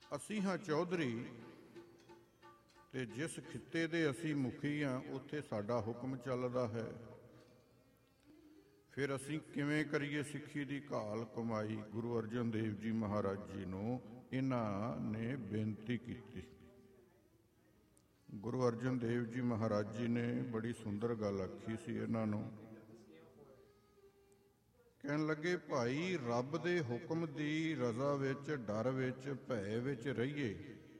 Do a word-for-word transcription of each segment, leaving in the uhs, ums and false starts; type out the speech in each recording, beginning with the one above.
ਅਸੀਂ ਹਾਂ ਚੌਧਰੀ ਤੇ ਜਿਸ ਖਿੱਤੇ ਦੇ ਅਸੀਂ ਮੁਖੀ ਹਾਂ ਉੱਥੇ ਸਾਡਾ ਹੁਕਮ ਚੱਲਦਾ ਹੈ। ਫਿਰ ਅਸੀਂ ਕਿਵੇਂ ਕਰੀਏ ਸਿੱਖੀ ਦੀ ਘਾਲ ਕਮਾਈ? ਗੁਰੂ ਅਰਜਨ ਦੇਵ ਜੀ ਮਹਾਰਾਜ ਜੀ ਨੂੰ ਇਹਨਾਂ ਨੇ ਬੇਨਤੀ ਕੀਤੀ। ਗੁਰੂ ਅਰਜਨ ਦੇਵ ਜੀ ਮਹਾਰਾਜ ਜੀ ਨੇ ਬੜੀ ਸੁੰਦਰ ਗੱਲ ਆਖੀ ਸੀ ਇਹਨਾਂ ਨੂੰ। ਕਹਿਣ ਲੱਗੇ, ਭਾਈ ਰੱਬ ਦੇ ਹੁਕਮ ਦੀ ਰਜ਼ਾ ਵਿੱਚ, ਡਰ ਵਿੱਚ, ਭੈ ਵਿੱਚ ਰਹੀਏ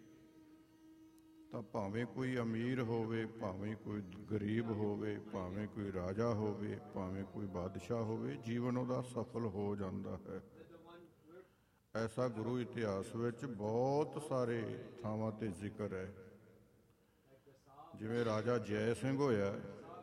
ਤਾਂ ਭਾਵੇਂ ਕੋਈ ਅਮੀਰ ਹੋਵੇ, ਭਾਵੇਂ ਕੋਈ ਗਰੀਬ ਹੋਵੇ, ਭਾਵੇਂ ਕੋਈ ਰਾਜਾ ਹੋਵੇ, ਭਾਵੇਂ ਕੋਈ ਬਾਦਸ਼ਾਹ ਹੋਵੇ, ਜੀਵਨ ਉਹਦਾ ਸਫਲ ਹੋ ਜਾਂਦਾ ਹੈ। ਐਸਾ ਗੁਰੂ ਇਤਿਹਾਸ ਵਿੱਚ ਬਹੁਤ ਸਾਰੇ ਥਾਵਾਂ ਤੇ ਜ਼ਿਕਰ ਹੈ। ਜਿਵੇਂ ਰਾਜਾ ਜੈ ਸਿੰਘ ਹੋਇਆ,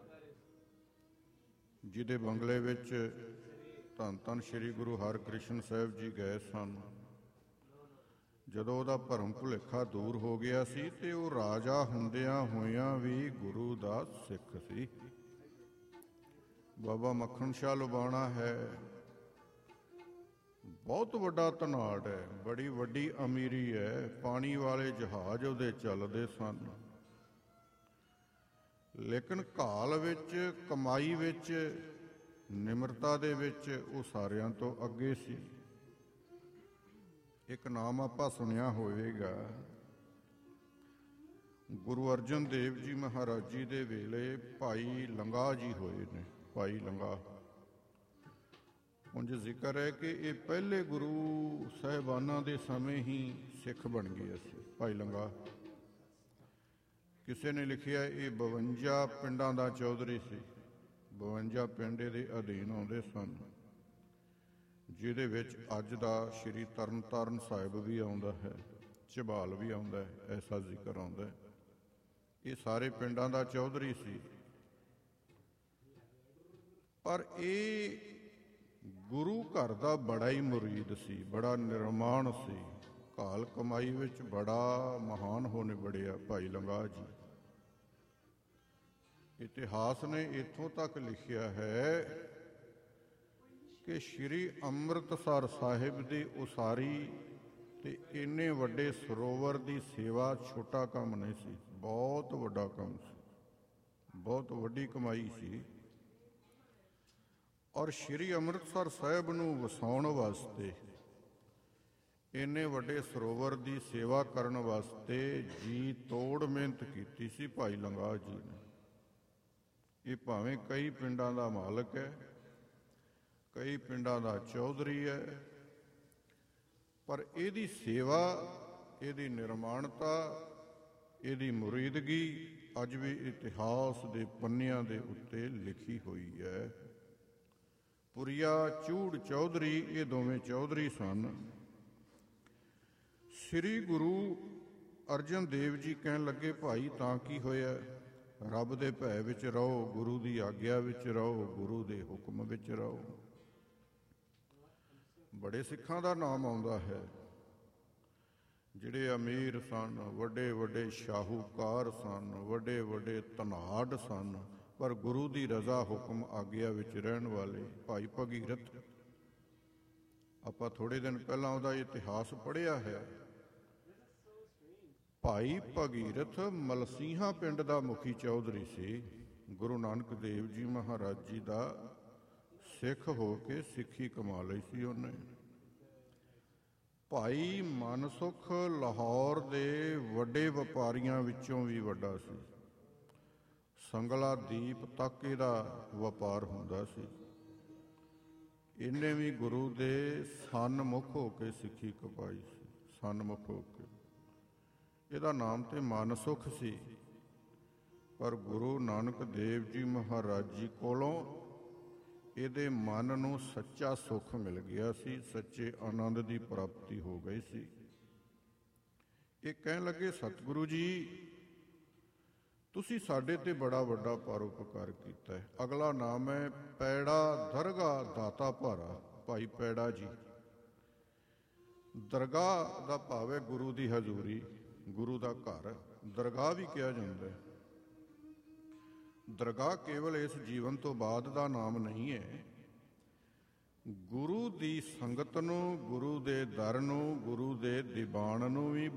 ਜਿਹਦੇ ਬੰਗਲੇ ਵਿੱਚ ਧੰਨ ਧੰਨ ਸ਼੍ਰੀ ਗੁਰੂ ਹਰਕ੍ਰਿਸ਼ਨ ਸਾਹਿਬ ਜੀ ਗਏ ਸਨ। ਜਦੋਂ ਉਹਦਾ ਭਰਮ ਭੁਲੇਖਾ ਦੂਰ ਹੋ ਗਿਆ ਸੀ ਤੇ ਉਹ ਰਾਜਾ ਹੁੰਦਿਆਂ ਹੋਇਆਂ ਵੀ ਗੁਰੂ ਦਾ ਸਿੱਖ ਸੀ। ਬਾਬਾ ਮੱਖਣ ਸ਼ਾਹ ਲੁਬਾਣਾ ਹੈ, ਬਹੁਤ ਵੱਡਾ ਧਨਾੜ ਹੈ, ਬੜੀ ਵੱਡੀ ਅਮੀਰੀ ਹੈ, ਪਾਣੀ ਵਾਲੇ ਜਹਾਜ਼ ਉਹਦੇ ਚੱਲਦੇ ਸਨ। ਲੇਕਿਨ ਘਾਲ ਵਿੱਚ, ਕਮਾਈ ਵਿੱਚ, ਨਿਮਰਤਾ ਦੇ ਵਿੱਚ ਉਹ ਸਾਰਿਆਂ ਤੋਂ ਅੱਗੇ ਸੀ। ਇੱਕ ਨਾਮ ਆਪਾਂ ਸੁਣਿਆ ਹੋਵੇਗਾ, ਗੁਰੂ ਅਰਜਨ ਦੇਵ ਜੀ ਮਹਾਰਾਜ ਜੀ ਦੇ ਵੇਲੇ ਭਾਈ ਲੰਗਾ ਜੀ ਹੋਏ ਨੇ। ਭਾਈ ਲੰਗਾ, ਉਂਝ ਜ਼ਿਕਰ ਹੈ ਕਿ ਇਹ ਪਹਿਲੇ ਗੁਰੂ ਸਾਹਿਬਾਨਾਂ ਦੇ ਸਮੇਂ ਹੀ ਸਿੱਖ ਬਣ ਗਏ ਸੀ। ਭਾਈ ਲੰਗਾ, ਕਿਸੇ ਨੇ ਲਿਖਿਆ ਇਹ ਬਵੰਜਾ ਪਿੰਡਾਂ ਦਾ ਚੌਧਰੀ ਸੀ। ਬਵੰਜਾ ਪਿੰਡ ਦੇ ਅਧੀਨ ਆਉਂਦੇ ਸਨ, ਜਿਹਦੇ ਵਿੱਚ ਅੱਜ ਦਾ ਸ਼੍ਰੀ ਤਰਨ ਤਾਰਨ ਸਾਹਿਬ ਵੀ ਆਉਂਦਾ ਹੈ, ਝਬਾਲ ਵੀ ਆਉਂਦਾ ਹੈ, ਐਸਾ ਜ਼ਿਕਰ ਆਉਂਦਾ ਹੈ। ਇਹ ਸਾਰੇ ਪਿੰਡਾਂ ਦਾ ਚੌਧਰੀ ਸੀ। ਪਰ ਇਹ ਗੁਰੂ ਘਰ ਦਾ ਬੜਾ ਹੀ ਮੁਰੀਦ ਸੀ, ਬੜਾ ਨਿਰਮਾਣ ਸੀ, ਘਾਲ ਕਮਾਈ ਵਿੱਚ ਬੜਾ ਮਹਾਨ ਹੋ ਨਿਬੜਿਆ ਭਾਈ ਲੰਗਾ ਜੀ। ਇਤਿਹਾਸ ਨੇ ਇੱਥੋਂ ਤੱਕ ਲਿਖਿਆ ਹੈ ਕਿ ਸ਼੍ਰੀ ਅੰਮ੍ਰਿਤਸਰ ਸਾਹਿਬ ਦੀ ਉਸਾਰੀ ਤੇ ਇੰਨੇ ਵੱਡੇ ਸਰੋਵਰ ਦੀ ਸੇਵਾ ਛੋਟਾ ਕੰਮ ਨਹੀਂ ਸੀ, ਬਹੁਤ ਵੱਡਾ ਕੰਮ ਸੀ, ਬਹੁਤ ਵੱਡੀ ਕਮਾਈ ਸੀ। ਔਰ ਸ਼੍ਰੀ ਅੰਮ੍ਰਿਤਸਰ ਸਾਹਿਬ ਨੂੰ ਵਸਾਉਣ ਵਾਸਤੇ, ਇੰਨੇ ਵੱਡੇ ਸਰੋਵਰ ਦੀ ਸੇਵਾ ਕਰਨ ਵਾਸਤੇ ਜੀ ਤੋੜ ਮਿਹਨਤ ਕੀਤੀ ਸੀ ਭਾਈ ਲੰਗਾ ਜੀ ਨੇ। ਇਹ ਭਾਵੇਂ ਕਈ ਪਿੰਡਾਂ ਦਾ ਮਾਲਕ ਹੈ, ਕਈ ਪਿੰਡਾਂ ਦਾ ਚੌਧਰੀ ਹੈ, ਪਰ ਇਹਦੀ ਸੇਵਾ, ਇਹਦੀ ਨਿਰਮਾਣਤਾ, ਇਹਦੀ ਮੁਰੀਦਗੀ ਅੱਜ ਵੀ ਇਤਿਹਾਸ ਦੇ ਪੰਨਿਆਂ ਦੇ ਉੱਤੇ ਲਿਖੀ ਹੋਈ ਹੈ। ਪੁਰੀਆ ਚੂੜ ਚੌਧਰੀ, ਇਹ ਦੋਵੇਂ ਚੌਧਰੀ ਸਨ। ਸ੍ਰੀ ਗੁਰੂ ਅਰਜਨ ਦੇਵ ਜੀ ਕਹਿਣ ਲੱਗੇ, ਭਾਈ ਤਾਂ ਕੀ ਹੋਇਆ? ਰੱਬ ਦੇ ਭੈ ਵਿੱਚ ਰਹੋ, ਗੁਰੂ ਦੀ ਆਗਿਆ ਵਿੱਚ ਰਹੋ, ਗੁਰੂ ਦੇ ਹੁਕਮ ਵਿੱਚ ਰਹੋ। ਬੜੇ ਸਿੱਖਾਂ ਦਾ ਨਾਮ ਆਉਂਦਾ ਹੈ, ਜਿਹੜੇ ਅਮੀਰ ਸਨ, ਵੱਡੇ ਵੱਡੇ ਸ਼ਾਹੂਕਾਰ ਸਨ, ਵੱਡੇ ਵੱਡੇ ਧਨਾੜ ਸਨ, ਪਰ ਗੁਰੂ ਦੀ ਰਜ਼ਾ, ਹੁਕਮ, ਆਗਿਆ ਵਿੱਚ ਰਹਿਣ ਵਾਲੇ। ਭਾਈ ਭਗੀਰਥ, ਆਪਾਂ ਥੋੜੇ ਦਿਨ ਪਹਿਲਾਂ ਉਹਦਾ ਇਤਿਹਾਸ ਪੜ੍ਹਿਆ ਹੈ। ਭਾਈ ਭਗੀਰਥ ਮਲਸੀਹਾਂ ਪਿੰਡ ਦਾ ਮੁਖੀ ਚੌਧਰੀ ਸੀ। ਗੁਰੂ ਨਾਨਕ ਦੇਵ ਜੀ ਮਹਾਰਾਜ ਜੀ ਦਾ ਸਿੱਖ ਹੋ ਕੇ ਸਿੱਖੀ ਕਮਾ ਲਈ ਸੀ ਉਹਨੇ। ਭਾਈ ਮਨਸੁਖ ਲਾਹੌਰ ਦੇ ਵੱਡੇ ਵਪਾਰੀਆਂ ਵਿੱਚੋਂ ਵੀ ਵੱਡਾ ਸੀ। ਸੰਗਲਾ ਦੀਪ ਤੱਕ ਇਹਦਾ ਵਪਾਰ ਹੁੰਦਾ ਸੀ। ਇਹਨੇ ਵੀ ਗੁਰੂ ਦੇ ਸਨਮੁਖ ਹੋ ਕੇ ਸਿੱਖੀ ਕਮਾਈ ਸੀ, ਸਨਮੁਖ ਹੋ ਕੇ। ਇਹਦਾ ਨਾਮ ਤੇ ਮਨਸੁਖ ਸੀ, ਪਰ ਗੁਰੂ ਨਾਨਕ ਦੇਵ ਜੀ ਮਹਾਰਾਜ ਜੀ ਕੋਲੋਂ ਇਹਦੇ ਮਨ ਨੂੰ ਸੱਚਾ ਸੁੱਖ ਮਿਲ ਗਿਆ ਸੀ, ਸੱਚੇ ਆਨੰਦ ਦੀ ਪ੍ਰਾਪਤੀ ਹੋ ਗਈ ਸੀ। ਇਹ ਕਹਿਣ ਲੱਗੇ, ਸਤਿਗੁਰੂ ਜੀ ਤੁਸੀਂ ਸਾਡੇ ਤੇ ਬੜਾ ਵੱਡਾ ਪਰਉਪਕਾਰ ਕੀਤਾ ਹੈ। ਅਗਲਾ ਨਾਮ ਹੈ ਪੈੜਾ ਦਰਗਾਹ ਦਾਤਾ ਭਾਰਾ। ਭਾਈ ਪੈੜਾ ਜੀ, ਦਰਗਾਹ ਦਾ ਭਾਵ ਹੈ ਗੁਰੂ ਦੀ ਹਜ਼ੂਰੀ, ਗੁਰੂ ਦਾ ਘਰ, ਦਰਗਾਹ ਵੀ ਕਿਹਾ ਜਾਂਦਾ ਹੈ। ਦਰਗਾਹ ਕੇਵਲ ਇਸ ਜੀਵਨ ਤੋਂ ਬਾਅਦ ਦਾ ਨਾਮ ਨਹੀਂ ਹੈ। ਗੁਰੂ ਦੀ ਸੰਗਤ ਨੂੰ, ਗੁਰੂ ਦੇ ਦਰ ਨੂੰ, ਗੁਰੂ ਦੇ ਦੀਵਾਨ ਨੂੰ ਵੀ